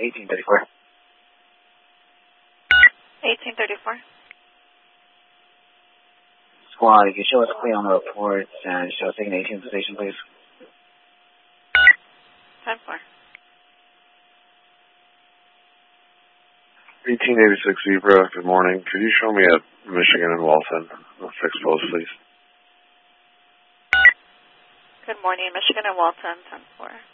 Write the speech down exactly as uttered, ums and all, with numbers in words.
eighteen thirty-four. eighteen thirty-four. Squad, if you show us clear on the reports and show signation station, please. ten four. eighteen eighty-six Zebra, good morning. Could you show me at Michigan and Walton? Six post, please. Good morning, Michigan and Walton, ten four.